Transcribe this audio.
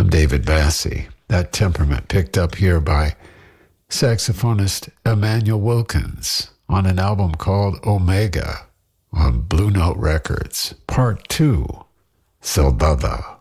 David Bassey. That temperament picked up here by saxophonist Emmanuel Wilkins on an album called Omega on Blue Note Records, Part 2, Soldada.